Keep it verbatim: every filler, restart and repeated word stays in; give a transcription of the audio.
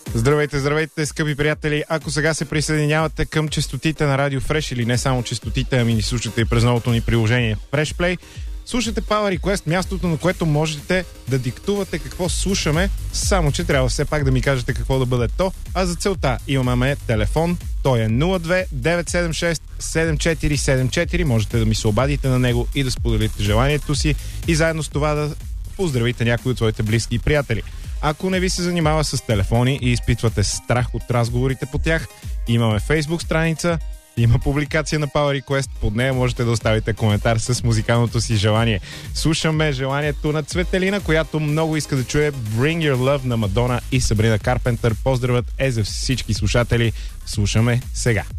Здравейте, здравейте, скъпи приятели! Ако сега се присъединявате към честотите на Радио Fresh или не само честотите, ами ни слушате и през новото ни приложение Fresh Play, слушате Power Request, мястото, на което можете да диктувате какво слушаме, само че трябва все пак да ми кажете какво да бъде то, а за целта имаме телефон, той е нула две девет седем шест седем четири седем четири, можете да ми се обадите на него и да споделите желанието си и заедно с това да поздравите някои от своите близки и приятели. Ако не ви се занимава с телефони и изпитвате страх от разговорите по тях, имаме Facebook страница, има публикация на Power Request, под нея можете да оставите коментар с музикалното си желание. Слушаме желанието на Цветелина, която много иска да чуе Bring Your Love на Мадона и Сабрина Карпентър. Поздравът е за всички слушатели. Слушаме сега.